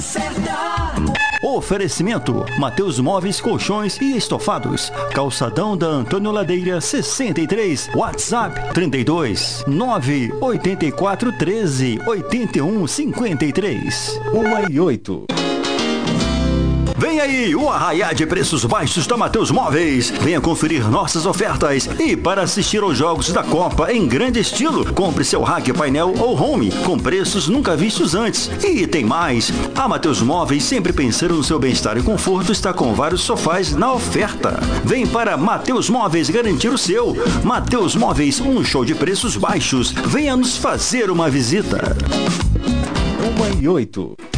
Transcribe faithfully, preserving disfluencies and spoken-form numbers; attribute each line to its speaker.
Speaker 1: certa.
Speaker 2: Oferecimento: Mateus Móveis, Colchões e Estofados. Calçadão da Antônio Ladeira sessenta e três. WhatsApp trinta e dois, nove oito quatro, treze, oitenta e um, cinquenta e três. Uma e oito. Vem aí o arraiá de preços baixos da Mateus Móveis. Venha conferir nossas ofertas. E para assistir aos jogos da Copa em grande estilo, compre seu rack, painel ou home com preços nunca vistos antes. E tem mais. A Mateus Móveis, sempre pensando no seu bem-estar e conforto, está com vários sofás na oferta. Vem para Mateus Móveis garantir o seu. Mateus Móveis, um show de preços baixos. Venha nos fazer uma visita. Uma e oito.